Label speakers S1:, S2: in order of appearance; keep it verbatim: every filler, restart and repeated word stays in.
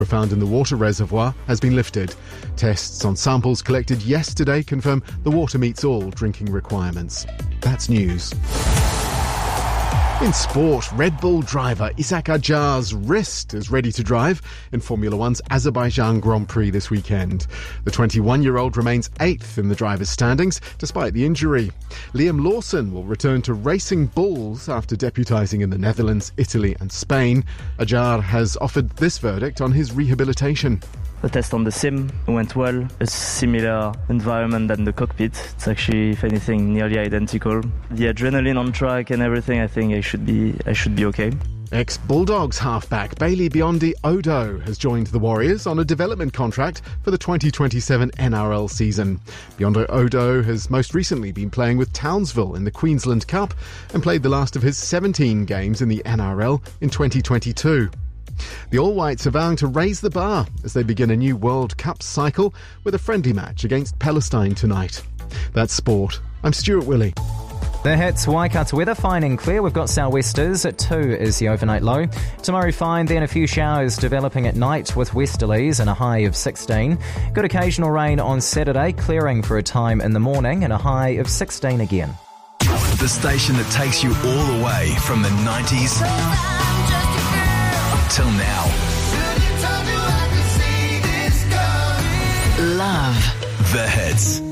S1: found in the water reservoir has been lifted. Tests on samples collected yesterday confirm the water meets all drinking requirements. That's news. In sport, Red Bull driver Isack Hadjar's wrist is ready to drive in Formula One's Azerbaijan Grand Prix this weekend. The twenty-one-year-old remains eighth in the drivers' standings despite the injury. Liam Lawson will return to racing bulls after deputising in the Netherlands, Italy and Spain. Hadjar has offered this verdict on his rehabilitation.
S2: The test on the sim went well. A similar environment than the cockpit. It's actually, if anything, nearly identical. The adrenaline on track and everything, I think I should be I should be okay.
S1: Ex-Bulldogs halfback Bailey Biondi Odo has joined the Warriors on a development contract for the twenty twenty-seven N R L season. Biondi Odo has most recently been playing with Townsville in the Queensland Cup and played the last of his seventeen games in the N R L in twenty twenty-two. The All Whites are vowing to raise the bar as they begin a new World Cup cycle with a friendly match against Palestine tonight. That's sport. I'm Stuart Willey.
S3: The Hits Waikato weather, fine and clear. We've got sou'westers at two is the overnight low. Tomorrow fine, then a few showers developing at night with westerlies and a high of sixteen. Good occasional rain on Saturday, clearing for a time in the morning and a high of sixteen again.
S4: The station that takes you all the way from the nineties till now. Love the Hits.